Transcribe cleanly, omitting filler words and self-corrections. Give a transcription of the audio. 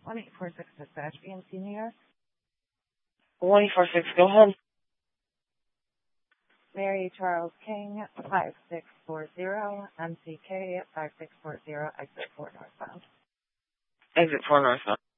1846 dispatch, BNC New York. 1846, go ahead. Mary Charles King, 5640, MCK 5640, exit 4 northbound. Exit 4 northbound.